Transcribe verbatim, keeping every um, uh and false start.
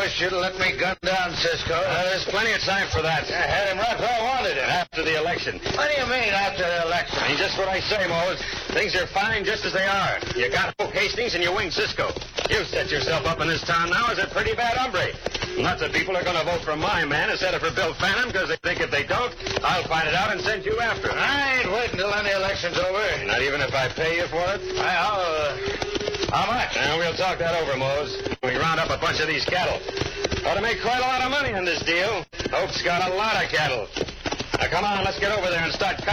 wish you'd let me gun down Cisco. Uh, there's plenty of time for that. I had him right where I wanted him. After the election. What do you mean, after the election? I mean, just what I say, Mose. Things are fine just as they are. You got Hope Hastings and you wing Cisco. You've set yourself up in this town now as a pretty bad hombre. Lots of people are going to vote for my man instead of for Bill Phantom because they think if they don't, I'll find it out and send you after him. I ain't waiting till any election's over. Not even if I pay you for it? Well, uh, how much? Now, we'll talk that over, Mose. We round up a bunch of these cattle. Ought to make quite a lot of money on this deal. Hope's got a lot of cattle. Now, come on, let's get over there and start cutting.